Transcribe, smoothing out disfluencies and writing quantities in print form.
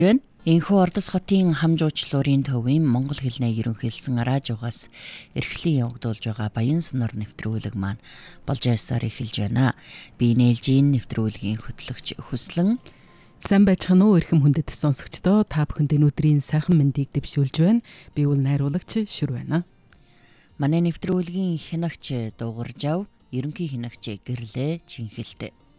Энэхүү Ордос хотын хамжуучлуурын төвийн монгол хэлний ерөнхийлсөн радиогоос эрхлэн явагдуулж байгаа Баян сонор нэвтрүүлэг маань болж ясаар эхэлж байна. Би нээлжийн нэвтрүүлгийн хөтлөгч Хүслэн. Сайн байцгаана уу эрхэм хүндэт сонсогчдоо, та бүхэнд өнөөдрийн сайхан мэндийг дэвшүүлж байна. Би бол найруулагч Шүр байна. Манай нэвтрүүлгийн хянагч Дугаржав, ерөнхий хянагч Гэрлээ Чинхэлтэй.